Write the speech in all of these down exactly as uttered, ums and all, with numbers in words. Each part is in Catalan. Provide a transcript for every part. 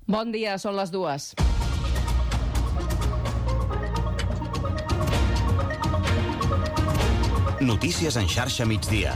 Bon dia, són les dues. Notícies en xarxa migdia.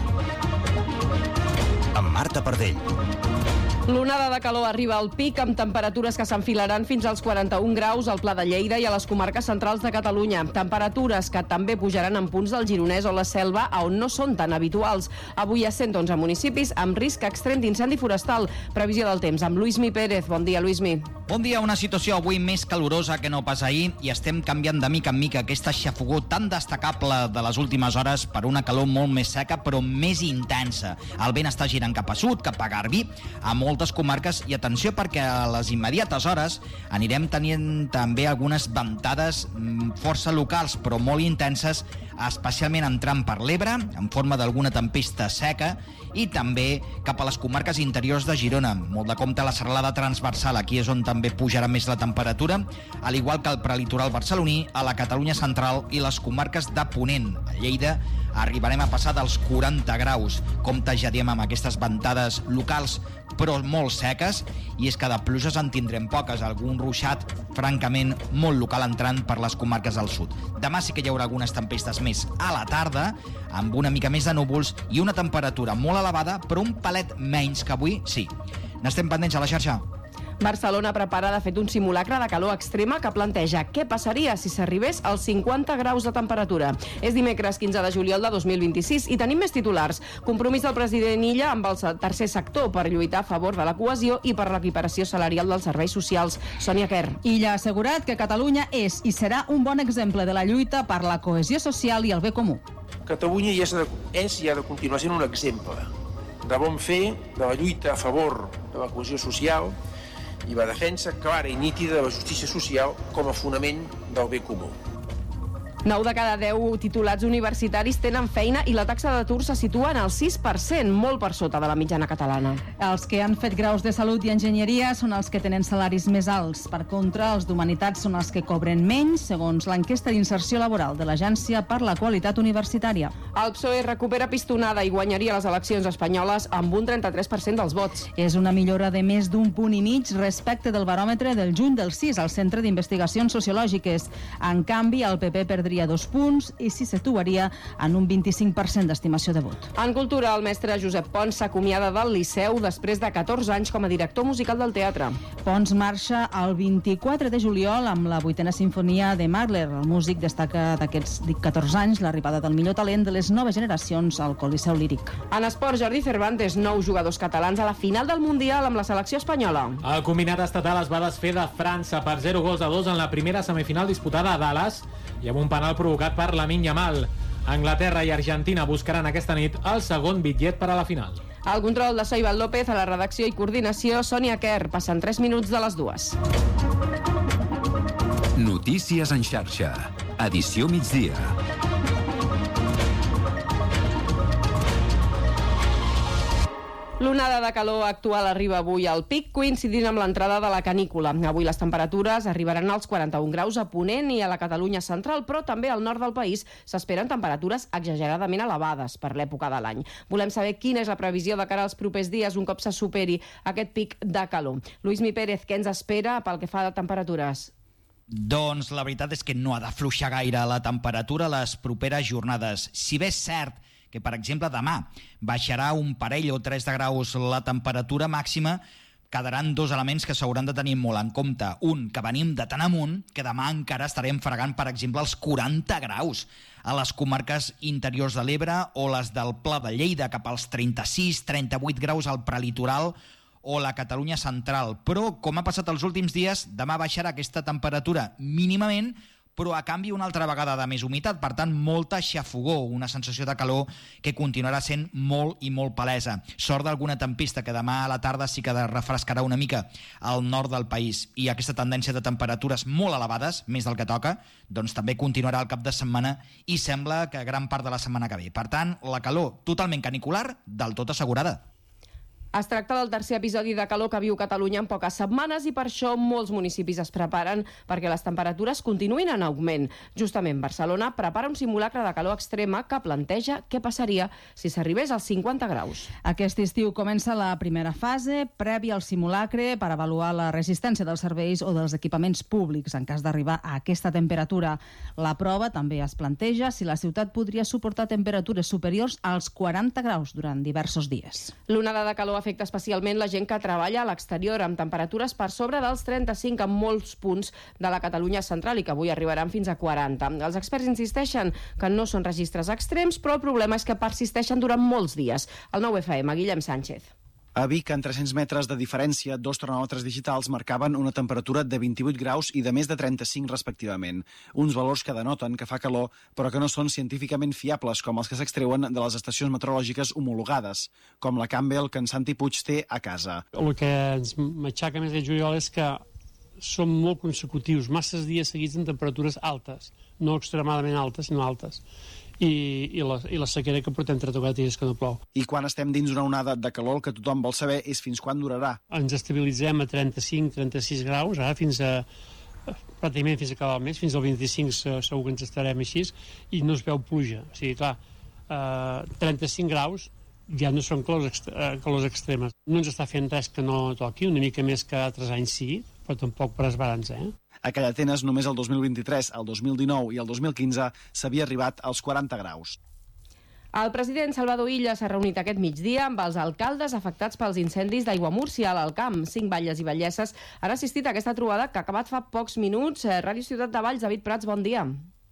Amb Marta Pardell. L'onada de calor arriba al pic amb temperatures que s'enfilaran fins als quaranta-un graus al Pla de Lleida i a les comarques centrals de Catalunya. Temperatures que també pujaran en punts del Gironès o la Selva, on no són tan habituals. Avui hi ha cent onze municipis amb risc extrem d'incendi forestal. Previsió del temps amb Luismi Pérez. Bon dia, Luismi. Bon dia, una situació avui més calorosa que no pas ahir i estem canviant de mica en mica aquesta xafogó tan destacable de les últimes hores per una calor molt més seca però més intensa. El vent està girant cap a sud, cap a Garbí, a moltes comarques, i atenció perquè a les immediates hores anirem tenint també algunes ventades força locals però molt intenses, especialment entrant per l'Ebre en forma d'alguna tempesta seca i també cap a les comarques interiors de Girona. Molt de compte a la serralada transversal, aquí és on també pujarà més la temperatura, al igual que el prelitoral barceloní, a la Catalunya central i les comarques de Ponent. A Lleida arribarem a passar dels quaranta graus. Compte, ja diem, amb aquestes ventades locals però molt seques, i és que de pluges en tindrem poques, algun ruixat francament molt local entrant per les comarques del sud. Demà sí que hi haurà algunes tempestes més a la tarda, amb una mica més de núvols i una temperatura molt elevada, però un palet menys que avui, sí. N'estem pendents a la xarxa. Barcelona prepara, de fet, un simulacre de calor extrema que planteja què passaria si s'arribés als cinquanta graus de temperatura. És dimecres quinze de juliol de dos mil vint-i-sis i tenim més titulars. Compromís del president Illa amb el tercer sector per lluitar a favor de la cohesió i per l'equiparació salarial dels serveis socials. Sònia Quer. Illa ha assegurat que Catalunya és i serà un bon exemple de la lluita per la cohesió social i el bé comú. Catalunya és, és i ha de continuar sent un exemple de bon fer, de la lluita a favor de la cohesió social i la defensa clara i nítida de la justícia social com a fonament del bé comú. nou de cada deu titulats universitaris tenen feina i la taxa d'atur se situa en el sis per cent, molt per sota de la mitjana catalana. Els que han fet graus de salut i enginyeria són els que tenen salaris més alts. Per contra, els d'humanitats són els que cobren menys, segons l'enquesta d'inserció laboral de l'Agència per la Qualitat Universitària. El P S O E recupera pistonada i guanyaria les eleccions espanyoles amb un trenta-tres per cent dels vots. És una millora de més d'un punt i mig respecte del baròmetre del juny del sis al Centre d'Investigacions Sociològiques. En canvi, el P P perdria dos punts i s'hi situaria en un vint-i-cinc per cent d'estimació de vot. En cultura, el mestre Josep Pons s'acomiada del Liceu després de catorze anys com a director musical del teatre. Pons marxa el vint-i-quatre de juliol amb la vuitena sinfonia de Mahler. El músic destaca d'aquests catorze anys l'arribada del millor talent de les noves generacions al Coliseu Líric. En esport, Jordi Cervantes, nou jugadors catalans a la final del Mundial amb la selecció espanyola. El combinat estatal es va desfer de França per zero gols a dos en la primera semifinal disputada a Dallas i amb un penal provocat per Lamine Yamal. Anglaterra i Argentina buscaran aquesta nit el segon bitllet per a la final. Al control de Soibal López, a la redacció i coordinació, Sònia Quer. Passen tres minuts de les dues. Notícies en xarxa. Edició migdia. L'onada de calor actual arriba avui al pic, coincidint amb l'entrada de la canícula. Avui les temperatures arribaran als quaranta-un graus a Ponent i a la Catalunya central, però també al nord del país s'esperen temperatures exageradament elevades per l'època de l'any. Volem saber quina és la previsió de cara als propers dies un cop se superi aquest pic de calor. Luismi Pérez, què ens espera pel que fa de temperatures? Doncs la veritat és que no ha d'afluixar gaire la temperatura les properes jornades. Si bé és cert que, per exemple, demà baixarà un parell o tres de graus la temperatura màxima, quedaran dos elements que s'hauran de tenir molt en compte. Un, que venim de tan amunt que demà encara estarem fregant, per exemple, els quaranta graus a les comarques interiors de l'Ebre o les del Pla de Lleida, cap als trenta-sis trenta-vuit graus al prelitoral o la Catalunya central. Però, com ha passat els últims dies, demà baixarà aquesta temperatura mínimament, però a canvi una altra vegada de més humitat, per tant molta xafogó, una sensació de calor que continuarà sent molt i molt palesa. Sort d'alguna tempesta que demà a la tarda sí que refrescarà una mica al nord del país, i aquesta tendència de temperatures molt elevades, més del que toca, doncs també continuarà el cap de setmana i sembla que gran part de la setmana que ve. Per tant, la calor totalment canicular, del tot assegurada. Es tracta del tercer episodi de calor que viu Catalunya en poques setmanes i per això molts municipis es preparen perquè les temperatures continuïn en augment. Justament Barcelona prepara un simulacre de calor extrema que planteja què passaria si s'arribés als cinquanta graus. Aquest estiu comença la primera fase, prèvia al simulacre, per avaluar la resistència dels serveis o dels equipaments públics en cas d'arribar a aquesta temperatura. La prova també es planteja si la ciutat podria suportar temperatures superiors als quaranta graus durant diversos dies. L'onada de calor afecta especialment la gent que treballa a l'exterior, amb temperatures per sobre dels trenta-cinc en molts punts de la Catalunya central i que avui arribaran fins a quaranta. Els experts insisteixen que no són registres extrems, però el problema és que persisteixen durant molts dies. El nou F M, Guillem Sánchez. A Vic, en tres-cents metres de diferència, dos termòmetres digitals marcaven una temperatura de vint-i-vuit graus i de més de trenta-cinc respectivament. Uns valors que denoten que fa calor, però que no són científicament fiables, com els que s'extreuen de les estacions meteorològiques homologades, com la Campbell que en Santi Puig té a casa. El que ens matxaca més de juliol és que són molt consecutius, masses dies seguits en temperatures altes, no extremadament altes, sinó altes. I, i, la, i la sequera que portem tres o quatre dies que no plou. I quan estem dins una onada de calor, el que tothom vol saber és fins quan durarà. Ens estabilitzem a trenta-cinc trenta-sis graus, ara fins a pràcticament fins a acabar el mes, fins al vint-i-cinc segur que ens estarem així, i no es veu pluja. O sigui, clar, eh, trenta-cinc graus ja no són calors, ext eh, calors extremes. No ens està fent res que no toqui, una mica més que altres anys sí, però tampoc per esbarans, eh? A Callatenes, només el dos mil vint-i-tres, el dos mil dinou i el dos mil quinze s'havia arribat als quaranta graus. El president Salvador Illa s'ha reunit aquest migdia amb els alcaldes afectats pels incendis d'Aiguamúrcia a l'Alcamp. Cinc batlles i ballesses han assistit a aquesta trobada que ha acabat fa pocs minuts. Ràdio Ciutat de Valls, David Prats, bon dia.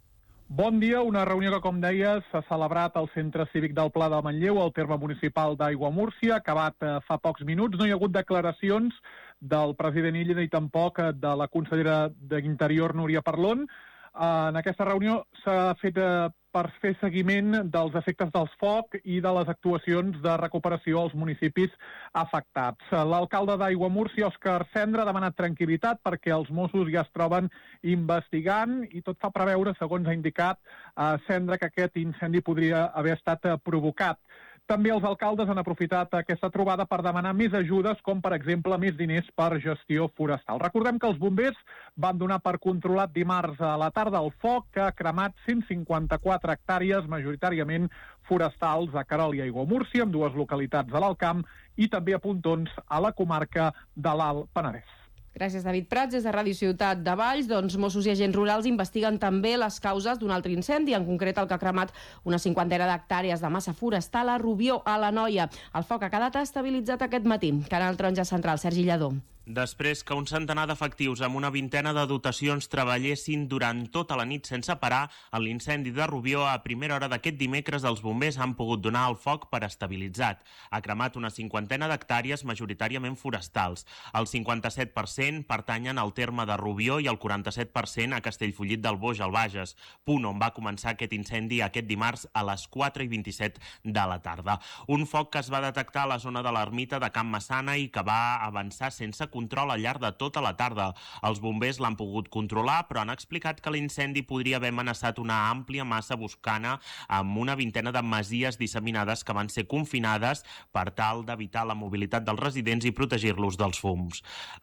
Bon dia, una reunió que, com deies, s'ha celebrat al Centre Cívic del Pla de Manlleu, al terme municipal d'Aiguamúrcia, acabat eh, fa pocs minuts. No hi ha hagut declaracions del president Illa ni tampoc de la consellera d'Interior, Núria Parlon. En aquesta reunió s'ha fet eh, per fer seguiment dels efectes dels foc i de les actuacions de recuperació als municipis afectats. L'alcalde d'Aiguamúrcia, Òscar Cendra, ha demanat tranquil·litat perquè els Mossos ja es troben investigant i tot fa preveure, segons ha indicat eh, Cendra, que aquest incendi podria haver estat eh, provocat. També els alcaldes han aprofitat aquesta trobada per demanar més ajudes, com per exemple més diners per gestió forestal. Recordem que els bombers van donar per controlat dimarts a la tarda el foc que ha cremat cent cinquanta-quatre hectàrees, majoritàriament forestals, a Querol i Aiguamúrcia, en dues localitats a l'Alcamp i també a Pontons, a la comarca de l'Alt Penedès. Gràcies, David Prats. Des de Ràdio Ciutat de Valls, doncs, Mossos i agents rurals investiguen també les causes d'un altre incendi, en concret el que ha cremat una cinquantena d'hectàrees de massa forestal a Rubió, a l'Anoia. El foc ha quedat estabilitzat aquest matí. Canal Taronja Central, Sergi Lladó. Després que un centenar d'efectius amb una vintena de dotacions treballessin durant tota la nit sense parar en l'incendi de Rubió, a primera hora d'aquest dimecres els bombers han pogut donar el foc per estabilitzat. Ha cremat una cinquantena d'hectàrees majoritàriament forestals. El cinquanta-set per cent pertanyen al terme de Rubió i el quaranta-set per cent a Castellfollit del Boix, al Bages, punt on va començar aquest incendi aquest dimarts a les quatre i vint-i-set de la tarda. Un foc que es va detectar a la zona de l'ermita de Can Massana i que va avançar sense control al llarg de tota la tarda. Els bombers l'han pogut controlar, però han explicat que l'incendi podria haver amenaçat una àmplia massa boscana amb una vintena de masies disseminades que van ser confinades per tal d'evitar la mobilitat dels residents i protegir-los dels fums.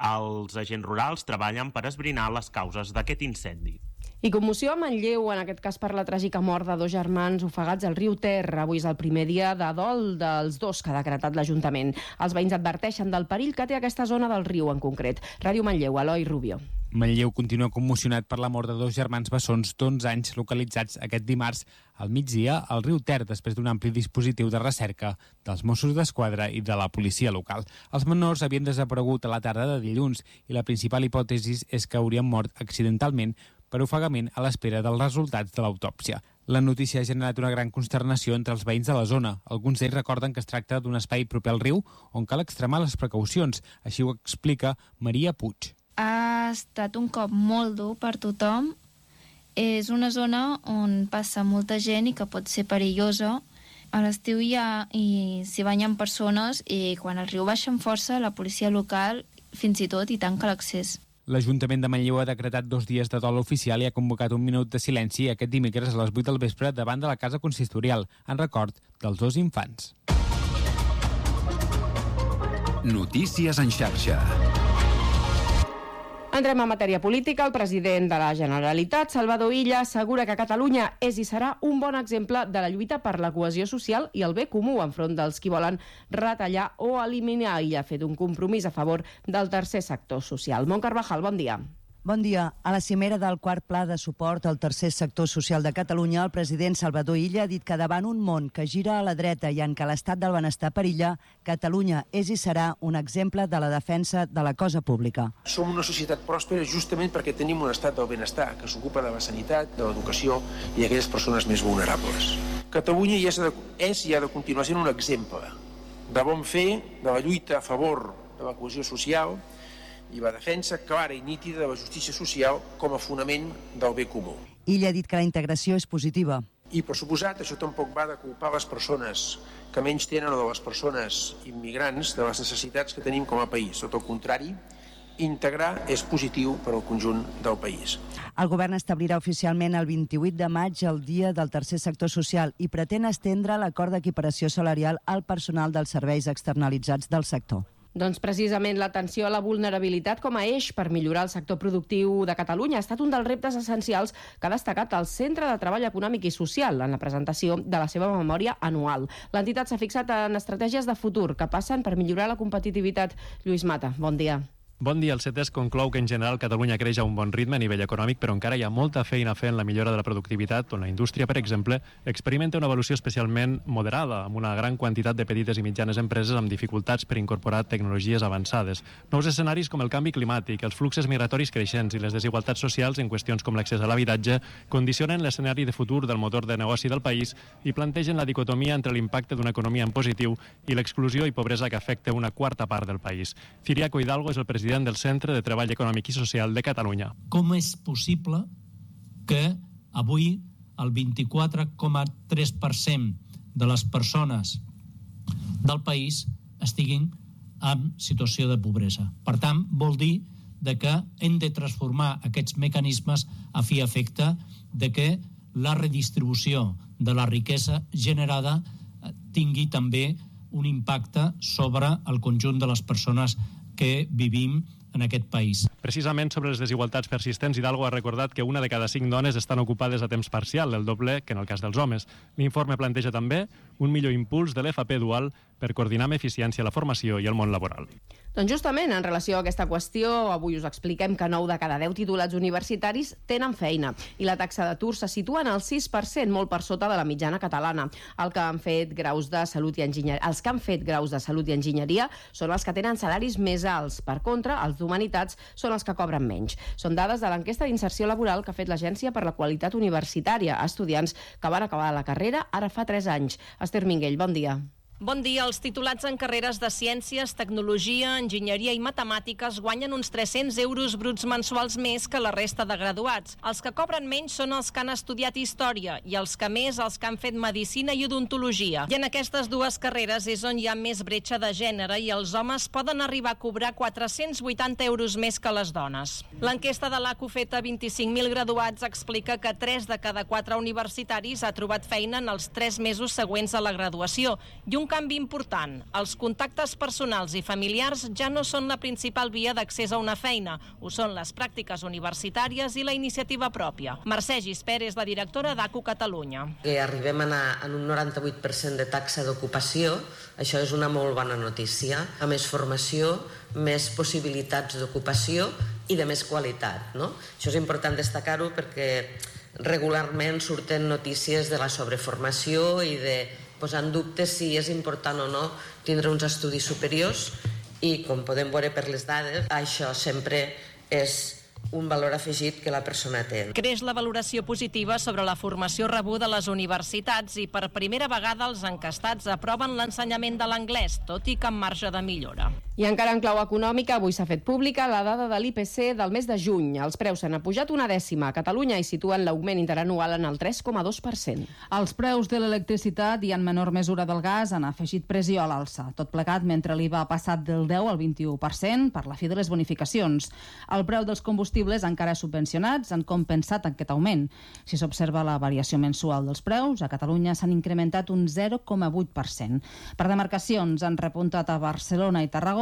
Els agents rurals treballen per esbrinar les causes d'aquest incendi. I commoció a Manlleu, en aquest cas per la tràgica mort de dos germans ofegats al riu Ter. Avui és el primer dia de dol dels dos que ha decretat l'Ajuntament. Els veïns adverteixen del perill que té aquesta zona del riu en concret. Ràdio Manlleu, Eloi Rubio. Manlleu continua commocionat per la mort de dos germans bessons d'onze anys localitzats aquest dimarts al migdia al riu Ter, després d'un ampli dispositiu de recerca dels Mossos d'Esquadra i de la policia local. Els menors havien desaparegut a la tarda de dilluns i la principal hipòtesi és que haurien mort accidentalment per ofegament a l'espera dels resultats de l'autòpsia. La notícia ha generat una gran consternació entre els veïns de la zona. Alguns d'ells recorden que es tracta d'un espai proper al riu on cal extremar les precaucions. Així ho explica Maria Puig. Ha estat un cop molt dur per tothom. És una zona on passa molta gent i que pot ser perillosa. A l'estiu hi ha, i s'hi banyen persones i quan el riu baixa amb força, la policia local fins i tot hi tanca l'accés. L'Ajuntament de Manlleu ha decretat dos dies de dol oficial i ha convocat un minut de silenci aquest dimecres a les vuit del vespre davant de la Casa Consistorial, en record dels dos infants. Notícies en xarxa. Entrem a matèria política. El president de la Generalitat, Salvador Illa, assegura que Catalunya és i serà un bon exemple de la lluita per la cohesió social i el bé comú enfront dels qui volen retallar o eliminar. Illa ha fet un compromís a favor del tercer sector social. Mont Carvajal, bon dia. Bon dia. A la cimera del quart pla de suport al tercer sector social de Catalunya, el president Salvador Illa ha dit que davant un món que gira a la dreta i en què l'estat del benestar perilla, Catalunya és i serà un exemple de la defensa de la cosa pública. Som una societat pròspera justament perquè tenim un estat del benestar que s'ocupa de la sanitat, de l'educació i aquelles persones més vulnerables. Catalunya és, de, és i ha de continuar sent un exemple de bon fer, de la lluita a favor de la cohesió social i la defensa clara i nítida de la justícia social com a fonament del bé comú. Illa ha dit que la integració és positiva. I, per suposat, això tampoc va de culpar les persones que menys tenen o de les persones immigrants de les necessitats que tenim com a país. Tot el contrari, integrar és positiu per al conjunt del país. El govern establirà oficialment el vint-i-vuit de maig el dia del tercer sector social i pretén estendre l'acord d'equiparació salarial al personal dels serveis externalitzats del sector. Doncs precisament l'atenció a la vulnerabilitat com a eix per millorar el sector productiu de Catalunya ha estat un dels reptes essencials que ha destacat el Centre de Treball Econòmic i Social en la presentació de la seva memòria anual. L'entitat s'ha fixat en estratègies de futur que passen per millorar la competitivitat. Lluís Mata, bon dia. Bon dia. El CETES conclou que en general Catalunya creix a un bon ritme a nivell econòmic, però encara hi ha molta feina a fer en la millora de la productivitat, on la indústria, per exemple, experimenta una evolució especialment moderada, amb una gran quantitat de petites i mitjanes empreses amb dificultats per incorporar tecnologies avançades. Nous escenaris com el canvi climàtic, els fluxos migratoris creixents i les desigualtats socials en qüestions com l'accés a l'habitatge condicionen l'escenari de futur del motor de negoci del país i plantegen la dicotomia entre l'impacte d'una economia en positiu i l'exclusió i pobresa que afecta una quarta part del país. Ciriaco Hidalgo és el president del Centre de Treball Econòmic i Social de Catalunya. Com és possible que avui el vint-i-quatre coma tres per cent de les persones del país estiguin en situació de pobresa? Per tant, vol dir de que hem de transformar aquests mecanismes a fi i efecte de que la redistribució de la riquesa generada tingui també un impacte sobre el conjunt de les persones que vivim en aquest país. Precisament sobre les desigualtats persistents, Hidalgo ha recordat que una de cada cinc dones estan ocupades a temps parcial, el doble que en el cas dels homes. L'informe planteja també un millor impuls de l'F P dual per coordinar amb eficiència la formació i el món laboral. Doncs justament en relació a aquesta qüestió, avui us expliquem que nou de cada deu titulats universitaris tenen feina i la taxa d'atur se situa en el sis per cent, molt per sota de la mitjana catalana. El que han fet graus de salut i enginyeria, els que han fet graus de salut i enginyeria són els que tenen salaris més alts. Per contra, els d'humanitats són els que cobren menys. Són dades de l'enquesta d'inserció laboral que ha fet l'Agència per la Qualitat Universitària a estudiants que van acabar la carrera ara fa tres anys. Esther Minguell, bon dia. Bon dia. Els titulats en carreres de ciències, tecnologia, enginyeria i matemàtiques guanyen uns tres-cents euros bruts mensuals més que la resta de graduats. Els que cobren menys són els que han estudiat història i els que més els que han fet medicina i odontologia. I en aquestes dues carreres és on hi ha més bretxa de gènere i els homes poden arribar a cobrar quatre-cents vuitanta euros més que les dones. L'enquesta de l'A C U feta a vint-i-cinc mil graduats explica que tres de cada quatre universitaris ha trobat feina en els tres mesos següents a la graduació i un canvi important. Els contactes personals i familiars ja no són la principal via d'accés a una feina. Ho són les pràctiques universitàries i la iniciativa pròpia. Mercè Gispert és la directora d'A C U Catalunya. Que arribem a anar en un noranta-vuit per cent de taxa d'ocupació, això és una molt bona notícia. A més formació, més possibilitats d'ocupació i de més qualitat, no? Això és important destacar-ho perquè regularment surten notícies de la sobreformació i de posar en dubte si és important o no tindre uns estudis superiors i, com podem veure per les dades, això sempre és un valor afegit que la persona té. Creix la valoració positiva sobre la formació rebuda a les universitats i per primera vegada els encastats aproven l'ensenyament de l'anglès, tot i que amb marge de millora. I encara en clau econòmica, avui s'ha fet pública la dada de l'I P C del mes de juny. Els preus s'han apujat una dècima a Catalunya i situen l'augment interanual en el tres coma dos per cent. Els preus de l'electricitat i en menor mesura del gas han afegit pressió a l'alça. Tot plegat mentre l'I V A ha passat del deu al vint-i-u per cent per la fi de les bonificacions. El preu dels combustibles encara subvencionats han compensat aquest augment. Si s'observa la variació mensual dels preus, a Catalunya s'han incrementat un zero coma vuit per cent. Per demarcacions han repuntat a Barcelona i Tarragona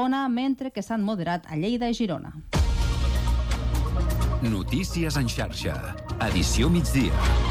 Tarragona, mentre que s'han moderat a Lleida i Girona. Notícies en xarxa. Edició migdia.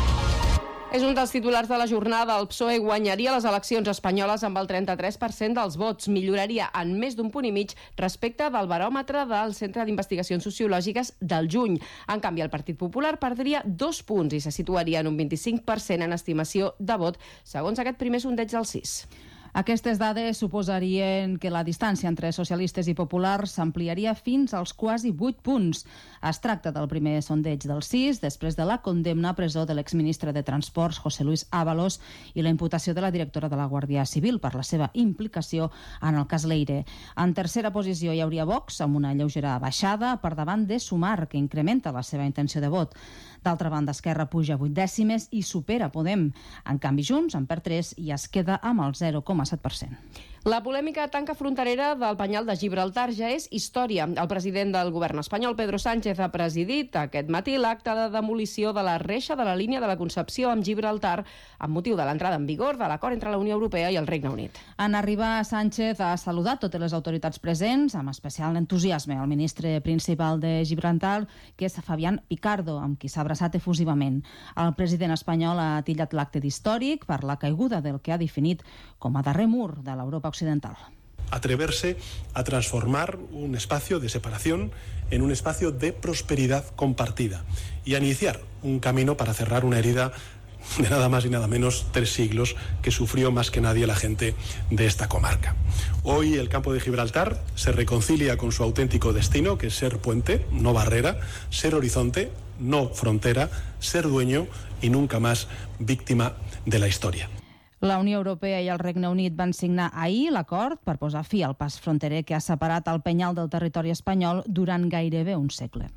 És un dels titulars de la jornada. El P S O E guanyaria les eleccions espanyoles amb el trenta-tres per cent dels vots. Milloraria en més d'un punt i mig respecte del baròmetre del Centre d'Investigacions Sociològiques del juny. En canvi, el Partit Popular perdria dos punts i se situaria en un vint-i-cinc per cent en estimació de vot, segons aquest primer sondeig del C I S. Aquestes dades suposarien que la distància entre socialistes i populars s'ampliaria fins als quasi vuit punts. Es tracta del primer sondeig del C I S després de la condemna a presó de l'exministre de Transports, José Luis Ábalos, i la imputació de la directora de la Guàrdia Civil per la seva implicació en el cas Leire. En tercera posició hi hauria Vox, amb una lleugera baixada per davant de Sumar, que incrementa la seva intenció de vot. D'altra banda, Esquerra puja vuit dècimes i supera Podem. En canvi, Junts en perd tres i es queda amb el zero coma set per cent. La polèmica tanca fronterera del penyal de Gibraltar ja és història. El president del govern espanyol, Pedro Sánchez, ha presidit aquest matí l'acte de demolició de la reixa de la línia de la Concepció amb Gibraltar amb motiu de l'entrada en vigor de l'acord entre la Unió Europea i el Regne Unit. En arribar, Sánchez ha saludat totes les autoritats presents, amb especial entusiasme el ministre principal de Gibraltar, que és Fabián Picardo, amb qui s'ha abraçat efusivament. El president espanyol ha titllat l'acte d'històric per la caiguda del que ha definit com a darrer mur de l'Europa occidental. Atreverse a transformar un espacio de separación en un espacio de prosperidad compartida y a iniciar un camino para cerrar una herida de nada más y nada menos tres siglos que sufrió más que nadie la gente de esta comarca. Hoy el campo de Gibraltar se reconcilia con su auténtico destino, que es ser puente, no barrera, ser horizonte, no frontera, ser dueño y nunca más víctima de la historia. La Unió Europea i el Regne Unit van signar ahir l'acord per posar fi al pas fronterer que ha separat el penyal del territori espanyol durant gairebé un segle.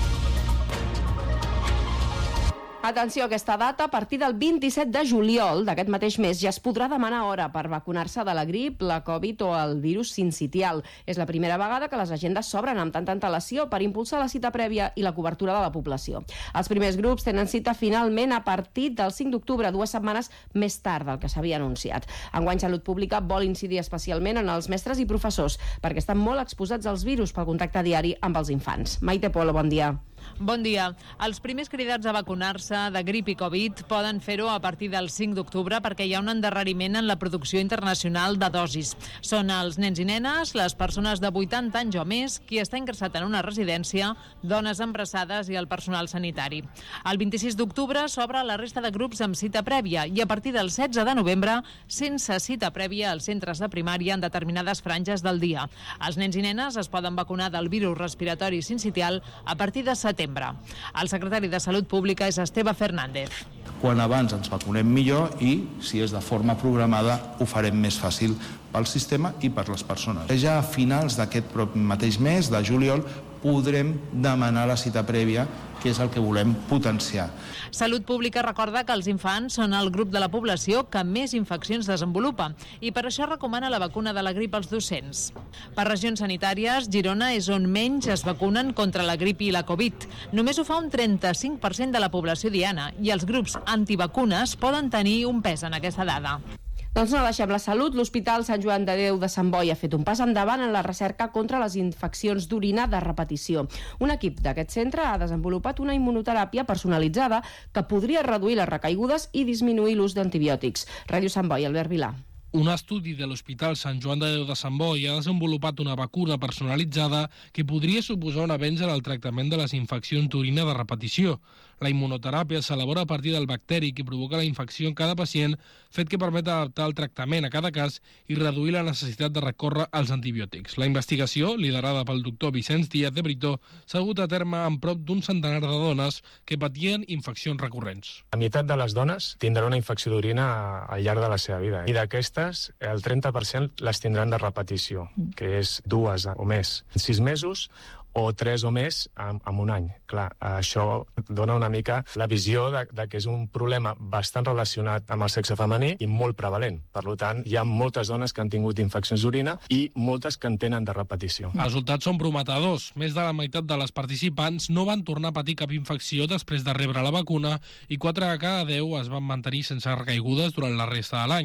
Atenció a aquesta data, a partir del vint-i-set de juliol d'aquest mateix mes ja es podrà demanar hora per vacunar-se de la grip, la Covid o el virus sincitial. És la primera vegada que les agendes s'obren amb tanta antelació per impulsar la cita prèvia i la cobertura de la població. Els primers grups tenen cita finalment a partir del cinc d'octubre, dues setmanes més tard del que s'havia anunciat. Enguany, Salut Pública vol incidir especialment en els mestres i professors perquè estan molt exposats als virus pel contacte diari amb els infants. Maite Polo, bon dia. Bon dia. Els primers cridats a vacunar-se de grip i Covid poden fer-ho a partir del cinc d'octubre perquè hi ha un endarreriment en la producció internacional de dosis. Són els nens i nenes, les persones de vuitanta anys o més, qui està ingressat en una residència, dones embarassades i el personal sanitari. El vint-i-sis d'octubre s'obre la resta de grups amb cita prèvia i a partir del setze de novembre sense cita prèvia als centres de primària en determinades franges del dia. Els nens i nenes es poden vacunar del virus respiratori sincitial a partir de setembre. El secretari de Salut Pública és Esteve Fernández. Quan abans ens vacunem millor i, si és de forma programada, ho farem més fàcil pel sistema i per les persones. Ja a finals d'aquest mateix mes, de juliol, podrem demanar la cita prèvia, que és el que volem potenciar. Salut Pública recorda que els infants són el grup de la població que més infeccions desenvolupa i per això recomana la vacuna de la grip als docents. Per regions sanitàries, Girona és on menys es vacunen contra la grip i la Covid. Només ho fa un trenta-cinc per cent de la població diana i els grups antivacunes poden tenir un pes en aquesta dada. Doncs no deixem la salut. L'Hospital Sant Joan de Déu de Sant Boi ha fet un pas endavant en la recerca contra les infeccions d'orina de repetició. Un equip d'aquest centre ha desenvolupat una immunoteràpia personalitzada que podria reduir les recaigudes i disminuir l'ús d'antibiòtics. Ràdio Sant Boi, Albert Vilà. Un estudi de l'Hospital Sant Joan de Déu de Sant Boi ha desenvolupat una vacuna personalitzada que podria suposar un avenç en el tractament de les infeccions d'orina de repetició. La immunoteràpia s'elabora a partir del bacteri que provoca la infecció en cada pacient, fet que permet adaptar el tractament a cada cas i reduir la necessitat de recórrer als antibiòtics. La investigació, liderada pel doctor Vicenç Díaz de Brito, s'ha dut a terme amb prop d'un centenar de dones que patien infeccions recurrents. La meitat de les dones tindran una infecció d'orina al llarg de la seva vida i d'aquestes el trenta per cent les tindran de repetició, que és dues o més. En sis mesos o tres o més en, en un any. Clar, això dona una mica la visió de, de que és un problema bastant relacionat amb el sexe femení i molt prevalent. Per tant, hi ha moltes dones que han tingut infeccions d'orina i moltes que en tenen de repetició. Els resultats són prometedors. Més de la meitat de les participants no van tornar a patir cap infecció després de rebre la vacuna i quatre de cada deu es van mantenir sense recaigudes durant la resta de l'any.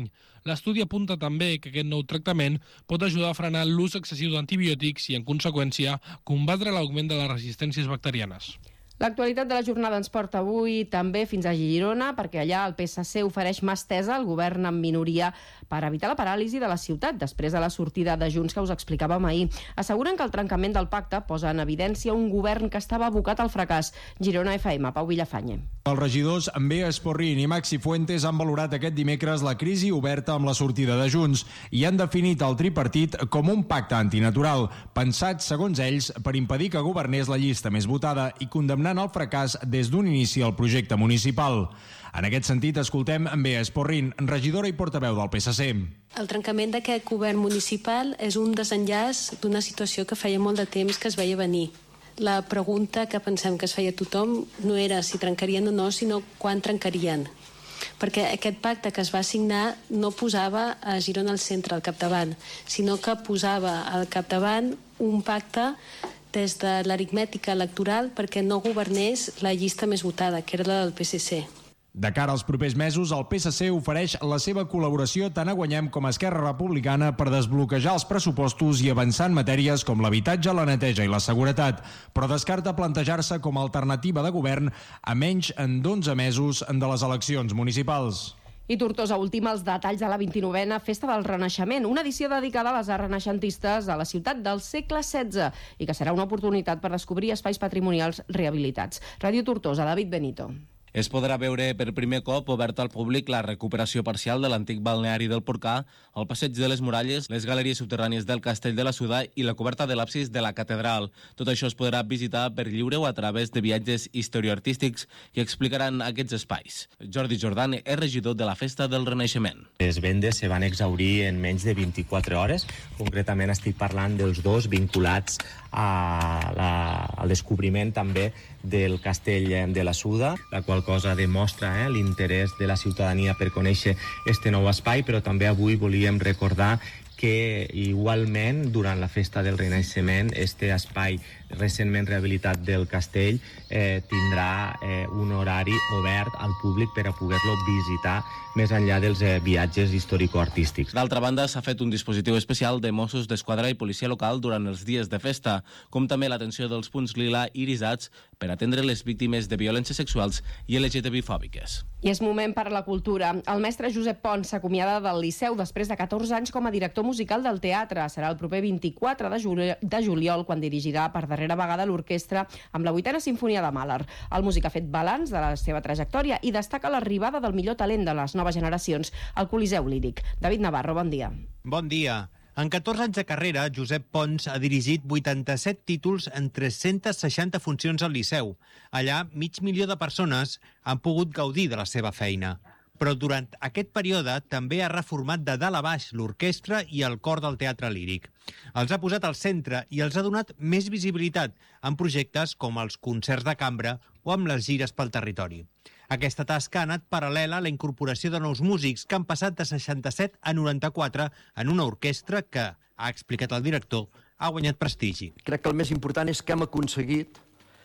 L'estudi apunta també que aquest nou tractament pot ajudar a frenar l'ús excessiu d'antibiòtics i, en conseqüència, combatre l'augment de les resistències bacterianes. L'actualitat de la jornada ens porta avui també fins a Girona, perquè allà el P S C ofereix mà estesa al govern en minoria per evitar la paràlisi de la ciutat, després de la sortida de Junts que us explicàvem ahir. Asseguren que el trencament del pacte posa en evidència un govern que estava abocat al fracàs. Girona F M, Pau Villafanye. Els regidors Bea Esporrin i Maxi Fuentes han valorat aquest dimecres la crisi oberta amb la sortida de Junts i han definit el tripartit com un pacte antinatural, pensat, segons ells, per impedir que governés la llista més votada i condemnar el fracàs des d'un inici al projecte municipal. En aquest sentit, escoltem Bea Esporrin, regidora i portaveu del P S C. El trencament d'aquest govern municipal és un desenllaç d'una situació que feia molt de temps que es veia venir. La pregunta que pensem que es feia tothom no era si trencarien o no, sinó quan trencarien. Perquè aquest pacte que es va signar no posava a Girona al centre, al capdavant, sinó que posava al capdavant un pacte des de l'aritmètica electoral perquè no governés la llista més votada, que era la del P S C. De cara als propers mesos, el P S C ofereix la seva col·laboració tant a Guanyem com a Esquerra Republicana per desbloquejar els pressupostos i avançar en matèries com l'habitatge, la neteja i la seguretat, però descarta plantejar-se com a alternativa de govern a menys en d'onze mesos de les eleccions municipals. I Tortosa ultima els detalls de la vint-i-novena Festa del Renaixement, una edició dedicada a les arts renaixentistes a la ciutat del segle setze i que serà una oportunitat per descobrir espais patrimonials rehabilitats. Ràdio Tortosa, David Benito. Es podrà veure per primer cop obert al públic la recuperació parcial de l'antic balneari del Porcà, el passeig de les Muralles, les galeries subterrànies del Castell de la Suda i la coberta de l'absis de la catedral. Tot això es podrà visitar per lliure o a través de viatges historioartístics que explicaran aquests espais. Jordi Jordan és regidor de la Festa del Renaixement. Les vendes se van exaurir en menys de vint-i-quatre hores. Concretament estic parlant dels dos vinculats a la, al descobriment també del Castell de la Suda, la qual cosa demostra eh, l'interès de la ciutadania per conèixer este nou espai, però també avui volíem recordar que igualment durant la Festa del Renaixement este espai recentment rehabilitat del castell eh, tindrà eh, un horari obert al públic per a poder-lo visitar més enllà dels eh, viatges històrico-artístics. D'altra banda, s'ha fet un dispositiu especial de Mossos d'Esquadra i policia local durant els dies de festa, com també l'atenció dels punts lila irisats per atendre les víctimes de violències sexuals i L G T B-fòbiques. I és moment per a la cultura. El mestre Josep Pons s'acomiada del Liceu després de catorze anys com a director musical del teatre. Serà el proper vint-i-quatre de, juli de juliol quan dirigirà per darrera vegada l'orquestra amb la vuitena sinfonia de Mahler. El músic ha fet balanç de la seva trajectòria i destaca l'arribada del millor talent de les noves generacions al Coliseu Líric. David Navarro, bon dia. Bon dia. En catorze anys de carrera, Josep Pons ha dirigit vuitanta-set títols en tres-centes seixanta funcions al Liceu. Allà, mig milió de persones han pogut gaudir de la seva feina. Però durant aquest període també ha reformat de dalt a baix l'orquestra i el cor del teatre líric. Els ha posat al centre i els ha donat més visibilitat en projectes com els concerts de cambra o amb les gires pel territori. Aquesta tasca ha anat paral·lela a la incorporació de nous músics que han passat de seixanta-set a noranta-quatre en una orquestra que, ha explicat el director, ha guanyat prestigi. Crec que el més important és que hem aconseguit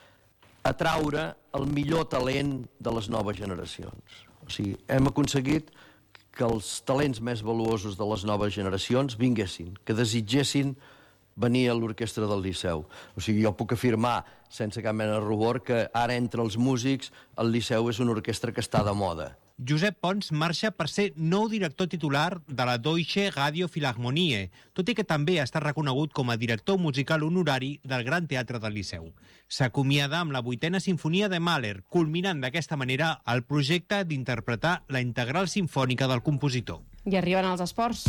atraure el millor talent de les noves generacions. O sigui, hem aconseguit que els talents més valuosos de les noves generacions vinguessin, que desitgessin venir a l'orquestra del Liceu. O sigui, jo puc afirmar, sense cap mena de rubor, que ara entre els músics el Liceu és una orquestra que està de moda. Josep Pons marxa per ser nou director titular de la Deutsche Radio Philharmonie, tot i que també ha estat reconegut com a director musical honorari del Gran Teatre del Liceu. S'acomiada amb la vuitena sinfonia de Mahler, culminant d'aquesta manera el projecte d'interpretar la integral simfònica del compositor. I arriben els esports.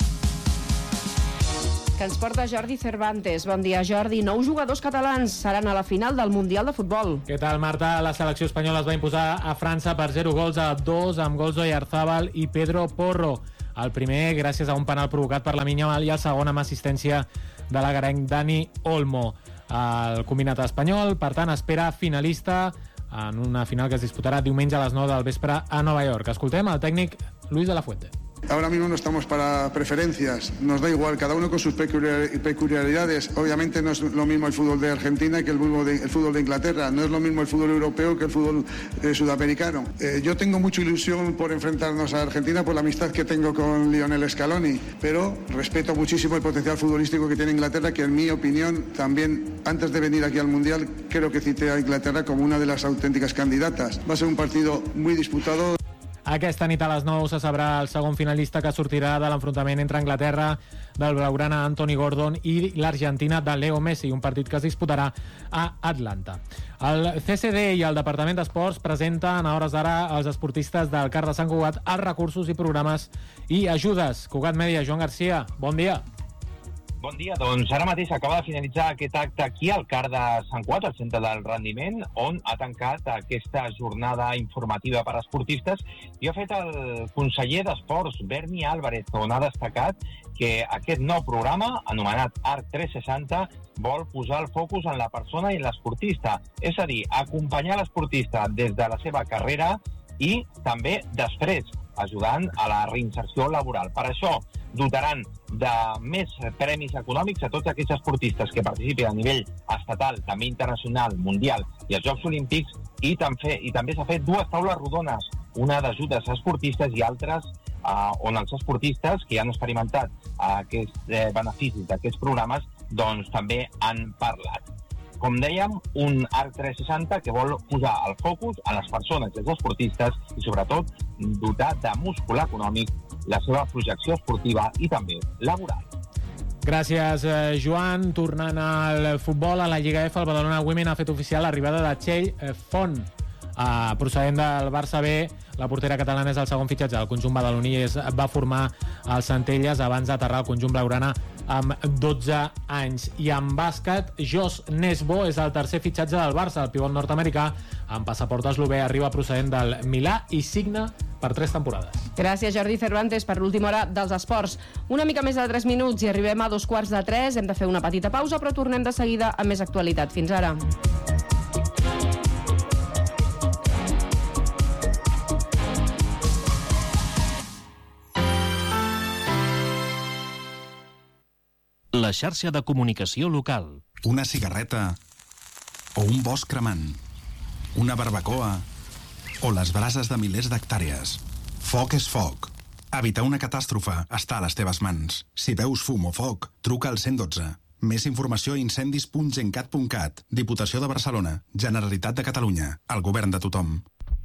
Que ens porta Jordi Cervantes. Bon dia, Jordi. Nou jugadors catalans seran a la final del Mundial de Futbol. Què tal, Marta? La selecció espanyola es va imposar a França per zero gols a dos amb gols d'Oyarzabal i Pedro Porro. El primer gràcies a un penal provocat per Lamine Yamal i el segon amb assistència de l'agarenc Dani Olmo. El combinat espanyol, per tant, espera finalista en una final que es disputarà diumenge a les nou del vespre a Nova York. Escoltem el tècnic Luis de la Fuente. Ahora mismo no estamos para preferencias, nos da igual, cada uno con sus peculiaridades. Obviamente no es lo mismo el fútbol de Argentina que el fútbol de, el fútbol de Inglaterra, no es lo mismo el fútbol europeo que el fútbol eh, sudamericano. Eh, yo tengo mucha ilusión por enfrentarnos a Argentina por la amistad que tengo con Lionel Scaloni, pero respeto muchísimo el potencial futbolístico que tiene Inglaterra, que en mi opinión también, antes de venir aquí al Mundial, creo que cité a Inglaterra como una de las auténticas candidatas. Va a ser un partido muy disputado. Aquesta nit a les nou se sabrà el segon finalista que sortirà de l'enfrontament entre Anglaterra del blaugrana Anthony Gordon i l'Argentina de Leo Messi, un partit que es disputarà a Atlanta. El C C D i el Departament d'Esports presenten a hores d'ara als esportistes del CAR de Sant Cugat els recursos i programes i ajudes. Cugat Mèdia, Joan Garcia, bon dia. Bon dia, doncs ara mateix acaba de finalitzar aquest acte aquí al CAR de Sant Cugat, al centre del rendiment, on ha tancat aquesta jornada informativa per a esportistes i ha fet el conseller d'Esports, Berni Álvarez, on ha destacat que aquest nou programa, anomenat Arc tres seixanta, vol posar el focus en la persona i en l'esportista, és a dir, acompanyar l'esportista des de la seva carrera i també després, ajudant a la reinserció laboral. Per això dotaran de més premis econòmics a tots aquells esportistes que participin a nivell estatal, també internacional, mundial i als Jocs Olímpics, i també, i també s'ha fet dues taules rodones, una d'ajudes a esportistes i altres eh, on els esportistes que ja han experimentat aquests eh, beneficis d'aquests programes doncs també han parlat. Com dèiem, un Arc tres seixanta que vol posar el focus a les persones i els esportistes i, sobretot, dotar de múscul econòmic la seva projecció esportiva i també laboral. Gràcies, Joan. Tornant al futbol, a la Lliga F, el Badalona Women ha fet oficial l'arribada de Txell Font, Uh, procedent del Barça B. La portera catalana és el segon fitxatge del conjunt badaloní, es va formar al Centelles abans d'aterrar al conjunt blaugrana amb dotze anys. I en bàsquet, Jos Nesbo és el tercer fitxatge del Barça. El pivot nord-americà amb passaport eslové arriba procedent del Milà i signa per tres temporades. Gràcies, Jordi Cervantes, per l'última hora dels esports. Una mica més de tres minuts i arribem a dos quarts de tres. Hem de fer una petita pausa, però tornem de seguida amb més actualitat. Fins ara. La xarxa de comunicació local. Una cigarreta o un bosc cremant. Una barbacoa o les brases de milers d'hectàrees. Foc és foc. Evitar una catàstrofe està a les teves mans. Si veus fum o foc, truca al cent i dotze. Més informació a incendis punt gencat punt cat. Diputació de Barcelona. Generalitat de Catalunya. El govern de tothom.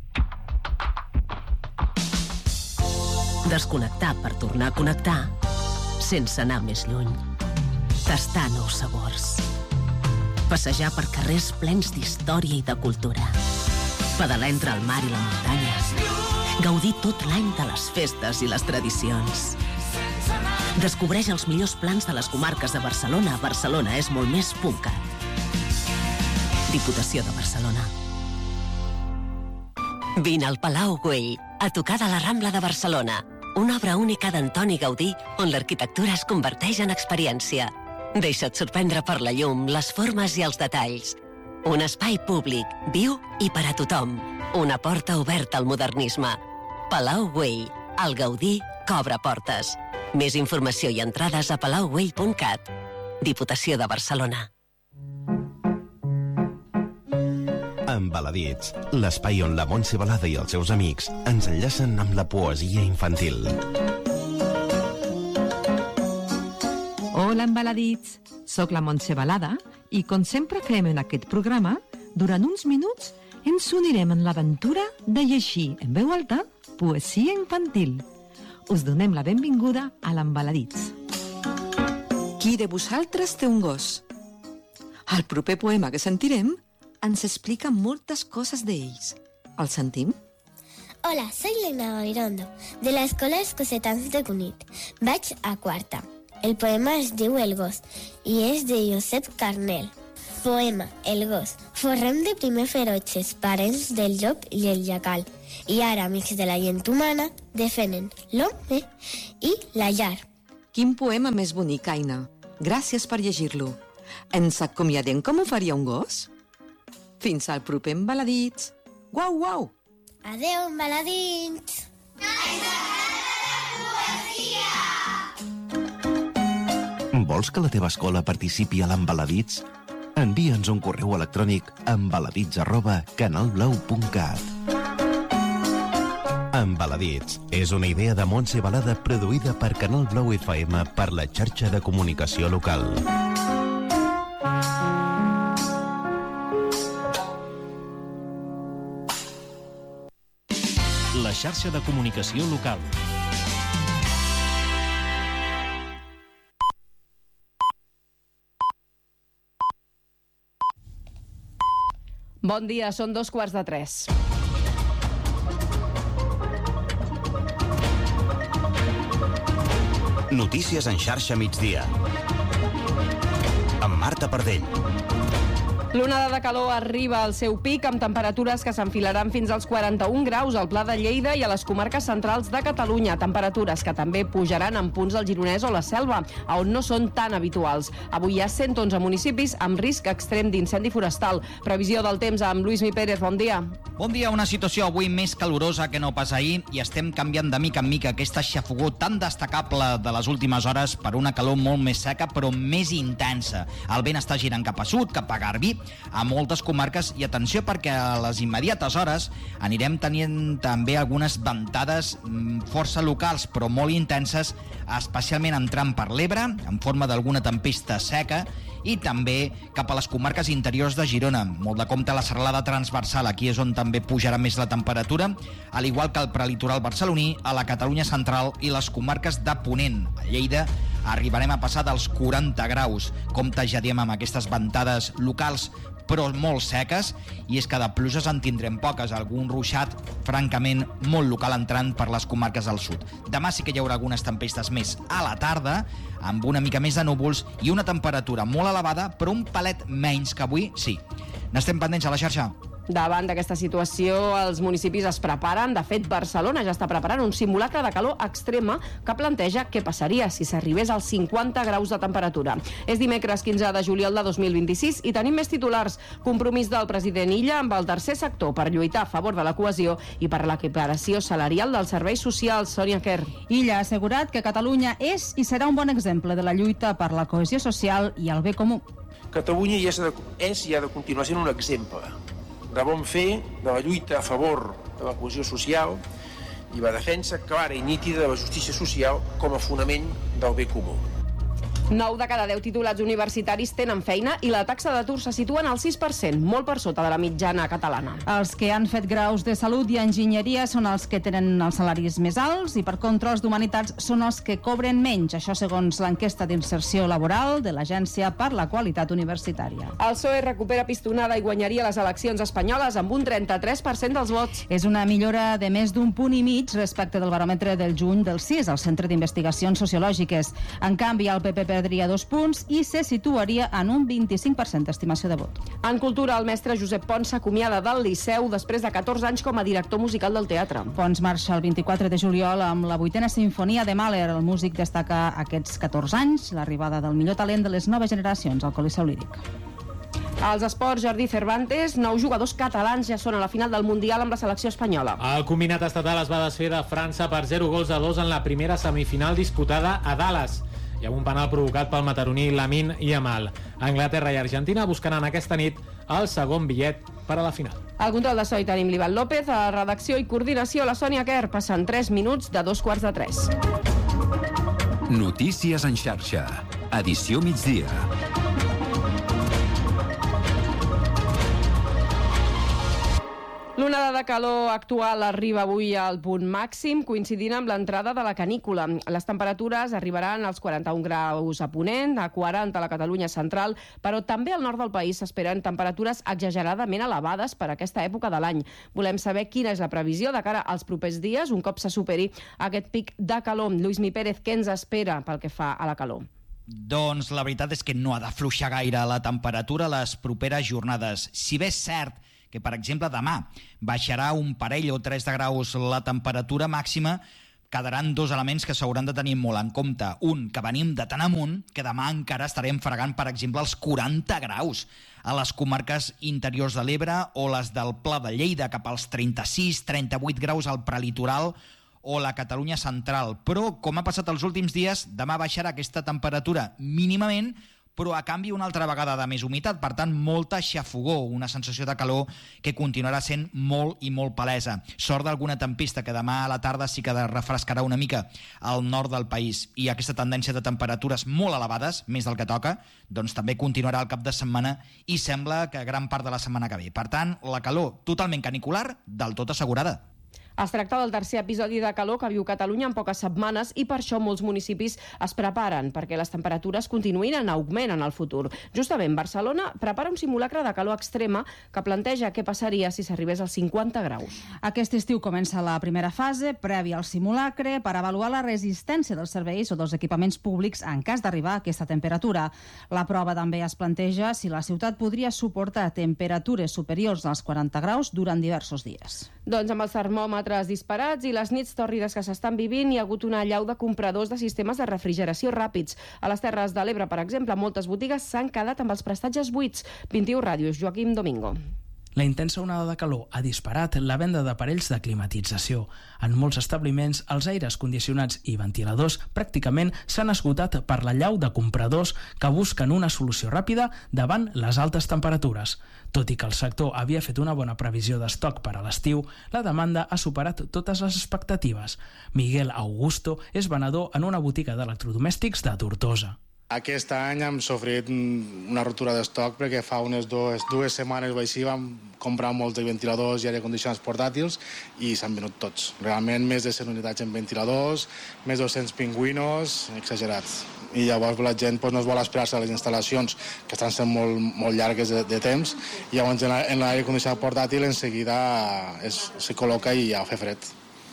Desconnectar per tornar a connectar sense anar més lluny. Tastar nous sabors. Passejar per carrers plens d'història i de cultura. Pedalar entre el mar i la muntanya. Gaudir tot l'any de les festes i les tradicions. Descobreix els millors plans de les comarques de Barcelona a barcelona és molt més punt cat. Diputació de Barcelona. Vine al Palau Güell, a tocar de la Rambla de Barcelona. Una obra única d'Antoni Gaudí on l'arquitectura es converteix en experiència. Deixa't sorprendre per la llum, les formes i els detalls. Un espai públic, viu i per a tothom. Una porta oberta al modernisme. Palau Güell, el Gaudí cobra portes. Més informació i entrades a palau güell punt cat. Diputació de Barcelona. Embaladits, l'espai on la Montse Balada i els seus amics ens enllacen amb la poesia infantil. Hola, embaladits! Soc la Montse Balada i, com sempre fem en aquest programa, durant uns minuts ens unirem en l'aventura de llegir en veu alta poesia infantil. Us donem la benvinguda a l'Embaladits. Qui de vosaltres té un gos? El proper poema que sentirem ens explica moltes coses d'ells. El sentim? Hola, soy Lena Gairondo, de la Escola Escocetans de Cunit. Vaig a quarta. El poema es diu El gos i és de Josep Carnel. Poema El gos. Forrem de primer ferotges, parents del llop i el jacal. I ara, amics de la gent humana, defenen l'home i la llar. Quin poema més bonic, Aina. Gràcies per llegir-lo. Ens acomiadem com ho faria un gos? Fins al proper Embaladits. Guau, guau! Adeu, Embaladits! Vols que la teva escola participi a l'Embaladits? Envia'ns un correu electrònic a embaladits arroba canalblau punt cat. Embaladits és una idea de Montse Balada produïda per Canal Blau F M per la xarxa de comunicació local. La xarxa de comunicació local. Bon dia, són dos quarts de tres. Notícies en xarxa migdia. Amb Marta Pardell. L'onada de calor arriba al seu pic amb temperatures que s'enfilaran fins als quaranta-un graus al Pla de Lleida i a les comarques centrals de Catalunya. Temperatures que també pujaran en punts del Gironès o la Selva, on no són tan habituals. Avui hi ha cent onze municipis amb risc extrem d'incendi forestal. Previsió del temps amb Lluís Mi Pérez. Bon dia. Bon dia. Una situació avui més calorosa que no pas ahir i estem canviant de mica en mica aquesta xafogó tan destacable de les últimes hores per una calor molt més seca però més intensa. El vent està girant cap a sud, cap a Garbí, a moltes comarques, i atenció perquè a les immediates hores anirem tenint també algunes ventades força locals però molt intenses, especialment entrant per l'Ebre en forma d'alguna tempesta seca i també cap a les comarques interiors de Girona. Molt de compte la serralada transversal, aquí és on també pujarà més la temperatura, al igual que el prelitoral barceloní, a la Catalunya central i les comarques de Ponent. A Lleida arribarem a passar dels quaranta graus. Compte, ja diem, amb aquestes ventades locals però molt seques, i és que de pluges en tindrem poques, algun ruixat francament molt local entrant per les comarques del sud. Demà sí que hi haurà algunes tempestes més a la tarda, amb una mica més de núvols i una temperatura molt elevada, però un palet menys que avui, sí. N'estem pendents a la xarxa. Davant d'aquesta situació, els municipis es preparen. De fet, Barcelona ja està preparant un simulacre de calor extrema que planteja què passaria si s'arribés als cinquanta graus de temperatura. És dimecres quinze de juliol de dos mil vint-i-sis i tenim més titulars. Compromís del president Illa amb el tercer sector per lluitar a favor de la cohesió i per l'equiparació salarial dels serveis socials. Sònia Quer. Illa ha assegurat que Catalunya és i serà un bon exemple de la lluita per la cohesió social i el bé comú. Catalunya és, de, és i ha de continuar sent un exemple de bon fer, de la lluita a favor de la cohesió social i la defensa clara i nítida de la justícia social com a fonament del bé comú. nou de cada deu titulats universitaris tenen feina i la taxa d'atur se situa en el sis per cent, molt per sota de la mitjana catalana. Els que han fet graus de salut i enginyeria són els que tenen els salaris més alts i, per contra, els d'humanitats són els que cobren menys. Això segons l'enquesta d'inserció laboral de l'Agència per la Qualitat Universitària. El P S O E recupera pistonada i guanyaria les eleccions espanyoles amb un trenta-tres per cent dels vots. És una millora de més d'un punt i mig respecte del baròmetre del juny del sis al Centre d'Investigacions Sociològiques. En canvi, el P P perdria dos punts i se situaria en un vint-i-cinc per cent d'estimació de vot. En cultura, el mestre Josep Pons s'acomiada del Liceu després de catorze anys com a director musical del teatre. Pons marxa el vint-i-quatre de juliol amb la vuitena sinfonia de Mahler. El músic destaca aquests catorze anys, l'arribada del millor talent de les noves generacions al Coliseu Líric. Als esports, Jordi Cervantes, nou jugadors catalans ja són a la final del Mundial amb la selecció espanyola. El combinat estatal es va desfer de França per zero gols a dos en la primera semifinal disputada a Dallas. Hi ha un penal provocat pel mataroní Lamine Yamal. Anglaterra i Argentina buscaran aquesta nit el segon bitllet per a la final. Al control de so hi tenim l'Ivan López, a redacció i coordinació la Sònia Quer. Passen tres minuts de dos quarts de tres. Notícies en xarxa. Edició migdia. L'onada de calor actual arriba avui al punt màxim, coincidint amb l'entrada de la canícula. Les temperatures arribaran als quaranta-un graus a Ponent, a quaranta a la Catalunya central, però també al nord del país s'esperen temperatures exageradament elevades per aquesta època de l'any. Volem saber quina és la previsió de cara als propers dies, un cop se superi aquest pic de calor. Lluís Mi Pérez, què ens espera pel que fa a la calor? Doncs la veritat és que no ha d'afluixar gaire la temperatura les properes jornades. Si bé és cert que, per exemple, demà baixarà un parell o tres de graus la temperatura màxima, quedaran dos elements que s'hauran de tenir molt en compte. Un, que venim de tan amunt que demà encara estarem fregant, per exemple, els quaranta graus a les comarques interiors de l'Ebre o les del Pla de Lleida, cap als trenta-sis trenta-vuit graus al prelitoral o la Catalunya central. Però, com ha passat els últims dies, demà baixarà aquesta temperatura mínimament, però a canvi una altra vegada de més humitat, per tant molta xafogor, una sensació de calor que continuarà sent molt i molt palesa. Sort d'alguna tempesta que demà a la tarda sí que refrescarà una mica al nord del país, i aquesta tendència de temperatures molt elevades, més del que toca, doncs també continuarà el cap de setmana i sembla que gran part de la setmana que ve. Per tant, la calor totalment canicular, del tot assegurada. Es tracta del tercer episodi de calor que viu Catalunya en poques setmanes i per això molts municipis es preparen perquè les temperatures continuïn en augment en el futur. Justament, Barcelona prepara un simulacre de calor extrema que planteja què passaria si s'arribés als cinquanta graus. Aquest estiu comença la primera fase, prèvia al simulacre, per avaluar la resistència dels serveis o dels equipaments públics en cas d'arribar a aquesta temperatura. La prova també es planteja si la ciutat podria suportar temperatures superiors als quaranta graus durant diversos dies. Doncs amb els termòmetres disparats i les nits tòrrides que s'estan vivint, hi ha hagut una allau de compradors de sistemes de refrigeració ràpids. A les Terres de l'Ebre, per exemple, moltes botigues s'han quedat amb els prestatges buits. vint-i-u Ràdios, Joaquim Domingo. La intensa onada de calor ha disparat la venda d'aparells de climatització. En molts establiments, els aires condicionats i ventiladors pràcticament s'han esgotat per la llau de compradors que busquen una solució ràpida davant les altes temperatures. Tot i que el sector havia fet una bona previsió d'estoc per a l'estiu, la demanda ha superat totes les expectatives. Miguel Augusto és venedor en una botiga d'electrodomèstics de Tortosa. Aquest any hem sofrit una ruptura d'estoc perquè fa unes dues, dues setmanes o així vam comprar molts de ventiladors i aire condicionats portàtils i s'han venut tots. Realment més de cent unitats en ventiladors, més de dos-cents pingüinos, exagerats. I llavors la gent doncs, no es vol esperar-se a les instal·lacions que estan sent molt, molt llargues de, de temps, i llavors en l'aire condicionat portàtil en seguida es, se col·loca i ja fa fred.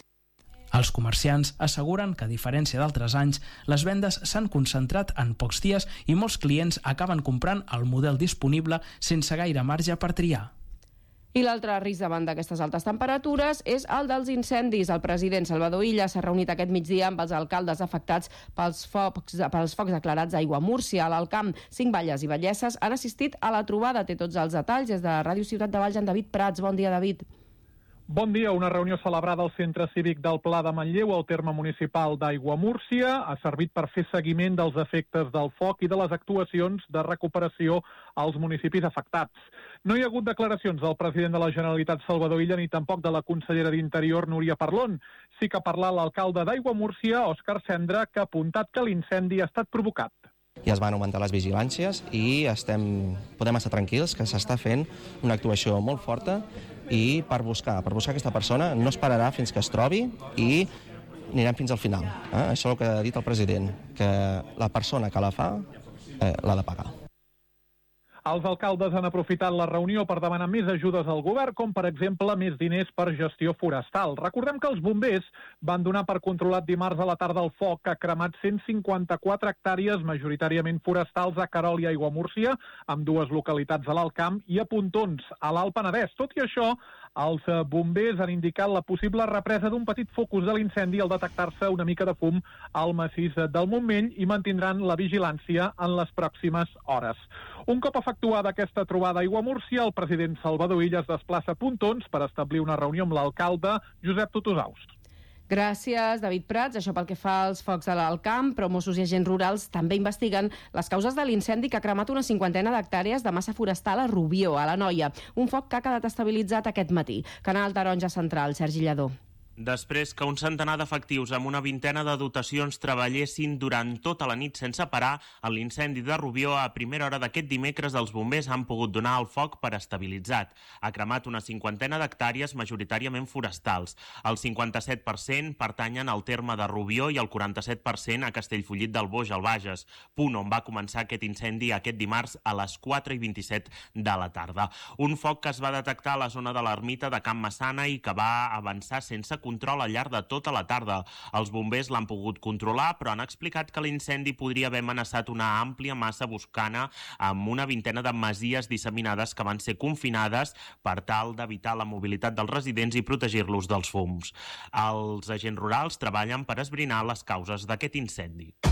Els comerciants asseguren que, a diferència d'altres anys, les vendes s'han concentrat en pocs dies i molts clients acaben comprant el model disponible sense gaire marge per triar. I l'altre risc davant d'aquestes altes temperatures és el dels incendis. El president Salvador Illa s'ha reunit aquest migdia amb els alcaldes afectats pels focs, pels focs declarats a Aiguamúrcia, a l'Alt Camp. Cinc valles i vallesses han assistit a la trobada. Té tots els detalls des de Ràdio Ciutat de Valls, en David Prats. Bon dia, David. Bon dia. Una reunió celebrada al Centre Cívic del Pla de Manlleu, al terme municipal d'Aiguamúrcia, ha servit per fer seguiment dels efectes del foc i de les actuacions de recuperació als municipis afectats. No hi ha hagut declaracions del president de la Generalitat, Salvador Illa, ni tampoc de la consellera d'Interior, Núria Parlon. Sí que ha parlat l'alcalde d'Aiguamúrcia, Òscar Cendra, que ha apuntat que l'incendi ha estat provocat. Ja es van augmentar les vigilàncies i estem, podem estar tranquils que s'està fent una actuació molt forta i per buscar, per buscar aquesta persona no esperarà fins que es trobi i anirem fins al final. Eh? Això és el que ha dit el president, que la persona que la fa eh, l'ha de pagar. Els alcaldes han aprofitat la reunió per demanar més ajudes al govern, com per exemple més diners per gestió forestal. Recordem que els bombers van donar per controlat dimarts a la tarda el foc que ha cremat cent cinquanta-quatre hectàrees, majoritàriament forestals, a Querol i Aiguamúrcia, amb dues localitats a l'Alt Camp, i a Pontons, a l'Alt Penedès. Tot i això, els bombers han indicat la possible represa d'un petit focus de l'incendi al detectar-se una mica de fum al massís del Montmell i mantindran la vigilància en les pròximes hores. Un cop efectuada aquesta trobada a Aiguamúrcia, el president Salvador Illa es desplaça a Pontons per establir una reunió amb l'alcalde Josep Tutusaus. Gràcies, David Prats. Això pel que fa als focs a l'Alt Camp, però Mossos i agents rurals també investiguen les causes de l'incendi que ha cremat una cinquantena d'hectàrees de massa forestal a Rubió, a l'Anoia. Un foc que ha quedat estabilitzat aquest matí. Canal Taronja Central, Sergi Lladó. Després que un centenar d'efectius amb una vintena de dotacions treballessin durant tota la nit sense parar, en l'incendi de Rubió, a primera hora d'aquest dimecres els bombers han pogut donar el foc per estabilitzat. Ha cremat una cinquantena d'hectàrees majoritàriament forestals. El cinquanta-set per cent pertanyen al terme de Rubió i el quaranta-set per cent a Castellfollit del Boix, al Bages, punt on va començar aquest incendi aquest dimarts a les quatre i vint-i-set de la tarda. Un foc que es va detectar a la zona de l'ermita de Can Massana i que va avançar sense control al llarg de tota la tarda. Els bombers l'han pogut controlar, però han explicat que l'incendi podria haver amenaçat una àmplia massa boscana amb una vintena de masies disseminades que van ser confinades per tal d'evitar la mobilitat dels residents i protegir-los dels fums. Els agents rurals treballen per esbrinar les causes d'aquest incendi.